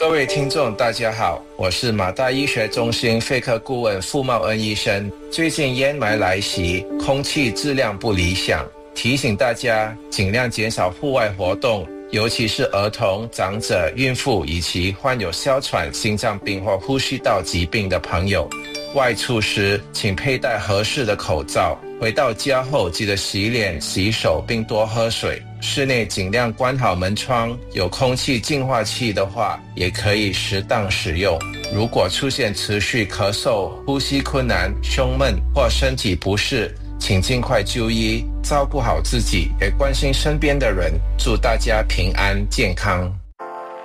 各位听众大家好，我是马大医学中心肺科顾问傅茂恩医生。最近烟霾来袭，空气质量不理想，提醒大家尽量减少户外活动，尤其是儿童、长者、孕妇以及患有哮喘、心脏病或呼吸道疾病的朋友。外出时请佩戴合适的口罩，回到家后记得洗脸、洗手并多喝水。室内尽量关好门窗，有空气净化器的话也可以适当使用。如果出现持续咳嗽、呼吸困难、胸闷或身体不适，请尽快就医，照顾好自己，也关心身边的人。祝大家平安健康。